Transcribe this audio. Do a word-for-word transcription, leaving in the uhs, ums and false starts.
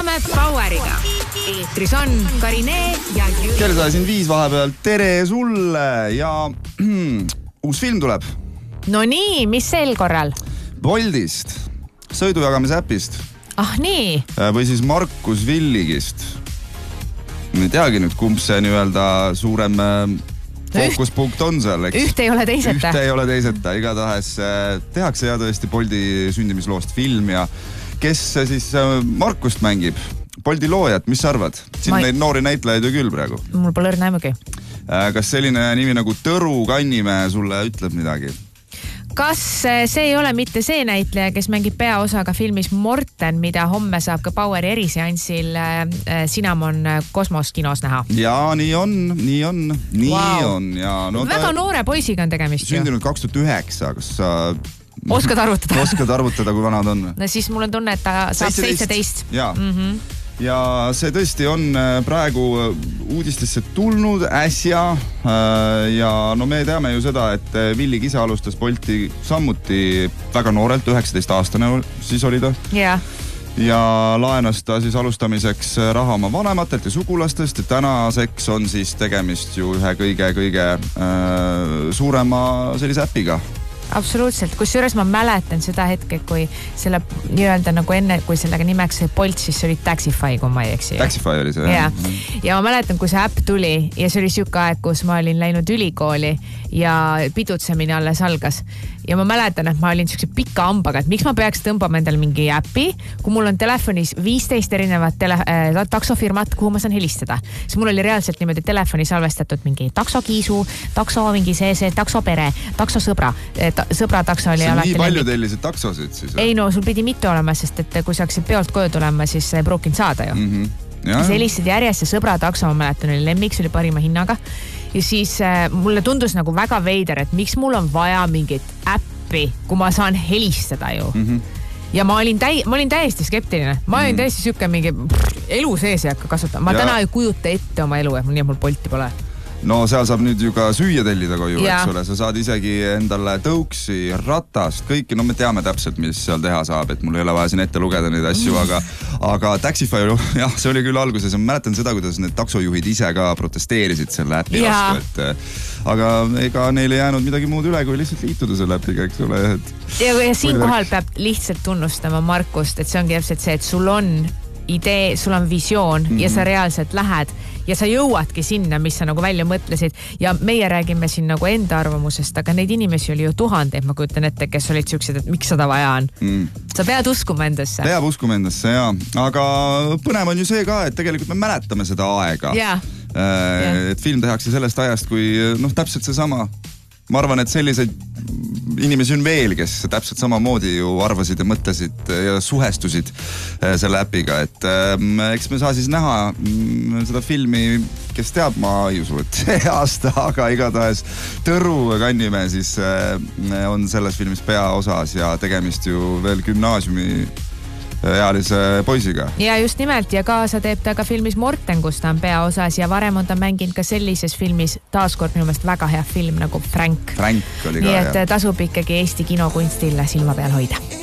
jätkame Poweriga. Eetris on Karine ja Jüri. Kell sai siin viis vahepeal. Tere sulle ja uus film tuleb. No nii, mis sel korral? Boltist, sõidujagamise äpist. Ah nii? Või siis Markus Villigist. Ei teagi nüüd, kumb see nii-öelda suurem fookuspunkt on seal, eks? Üht ei ole teiseta. Üht ei ole teiseta. Igatahes tehakse ja tõesti Bolti sündimisloost film ja kes siis Markust mängib? Bolti loojat, mis sa arvad? Siin Ma... neid noori näitlejaid ju küll praegu. Mul pole õrna aimugi. Kas selline nimi nagu Tõru Kannimäe sulle ütleb midagi? Kas see ei ole mitte see näitleja, kes mängib peaosaga filmis Morten, mida homme saab ka Poweri eriseansil Cinnamon Kosmoskinos näha? Jaa, nii on, nii on, nii wow. on. Ja, no, väga ta... noore poisiga on tegemist. Sündinud kaks tuhat üheksa, kas sa... Oskad arvutada? Oskad arvutada, kui vanad on? No siis mul on tunne, et ta saab seitseteist. Jaa. Mm-hmm. Ja see tõesti on praegu uudistesse tulnud äsja ja no me teame ju seda, et Villig ise alustas Bolti sammuti väga noorelt, üheksateist aastane siis oli ta. Yeah. Ja laenas ta siis alustamiseks raha oma vanematelt ja sugulastest ja tänaseks on siis tegemist ju ühe kõige-kõige äh, suurema sellise äpiga. Absoluutselt, kusjuures ma mäletan seda hetke, kui selle nii-öelda nagu enne, kui sellega nimeks Bolt, siis see oli Taxify, kui ma ei eksi. Taxify oli see, jah. Ja. ja ma mäletan, kui see äpp tuli ja see oli siuke aeg, kus ma olin läinud ülikooli ja pidutsemine alles algas. Ja ma mäletan, et ma olin siukse pika ambaga, et miks ma peaks tõmbama endale mingi äppi, kui mul on telefonis viisteist erinevat tele, äh, taksofirmat, kuhu ma saan helistada. Siis mul oli reaalselt niimoodi telefoni salvestatud mingi taksokiisu, takso mingi see, see taksopere, taksosõbra, sõbra takso oli alati. See nii palju tellisid taksosid siis? Ei no, sul pidi mitu olema, sest et kui sa hakkasid peolt koju tulema, siis ei pruukinud saada ju. Mm-hmm. Ja. See helistasid järjest ja sõbra takso, ma mäletan, oli lemmik, see oli parima hinnaga. Ja siis äh, mulle tundus nagu väga veider, et miks mul on vaja mingit äppi, kui ma saan helistada ju. Mm-hmm. Ja ma olin, täi, ma olin täiesti skeptiline. Ma olin mm-hmm. täiesti süke mingi pff, elu sees ei hakka kasutama. Ma ja. täna ei kujuta ette oma elu, et nii mul Bolti pole. No seal saab nüüd ju ka süüa tellida koju, eks ole. Sa saad isegi endale tõuksi, ratast, kõiki. No me teame täpselt, mis seal teha saab, et mul ei ole vaja siin ette lugeda neid asju, aga, aga Taxify, jah, see oli küll alguses. Ma mäletan seda, kuidas need taksojuhid ise ka protesteerisid selle äpi vastu. Et, aga ega neil ei jäänud midagi muud üle, kui lihtsalt liituda selle äpiga, eks ole. Et, ja, ja siin kohal peab lihtsalt tunnustama Markust, et see ongi täpselt see, et sul on idee, sul on visioon mm-hmm. ja sa reaalselt lähed ja sa jõuadki sinna, mis sa nagu välja mõtlesid ja meie räägime siin nagu enda arvamusest, aga neid inimesi oli ju tuhandeid, ma kujutan ette, kes olid siuksed, et miks seda vaja on. Mm. Sa pead uskuma endasse. Peab uskuma endasse, jaa. Aga põnev on ju see ka, et tegelikult me mäletame seda aega. Yeah. Äh, yeah. Et film tehakse sellest ajast, kui noh, täpselt see sama. Ma arvan, et selliseid inimesi on veel, kes täpselt samamoodi ju arvasid ja mõtlesid ja suhestusid selle äpiga. Et eks me saa siis näha seda filmi, kes teab, ma ei usu, et see aasta, aga igatahes Tõru Kannimäe siis on selles filmis peaosas ja tegemist ju veel gümnaasiumi ealise poisiga. Ja just nimelt ja kaasa teeb ta ka filmis Morten, kus ta on peaosas ja varem on ta mänginud ka sellises filmis taaskord minu meelest väga hea film nagu Frank. Frank oli ka. Nii et tasub ikkagi Eesti kinokunstile silma peal hoida.